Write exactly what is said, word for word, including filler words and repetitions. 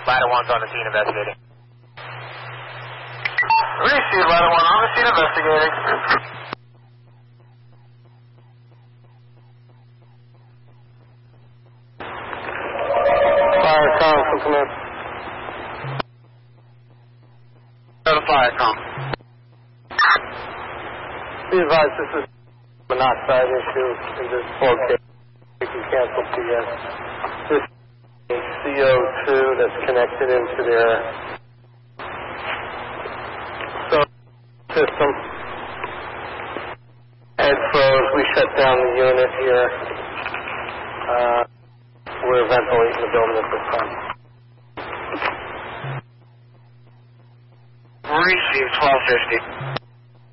Ladder one's on the scene investigating. Received, Ladder one on the scene investigating. Fire com from command. Go to fire com. Be advised, this is a monoxide issue in this four K. We can cancel P S. This is C O two that's connected into their so system. Head froze. We shut down the unit here. Uh, we're ventilating the building at this time. Receive twelve fifty.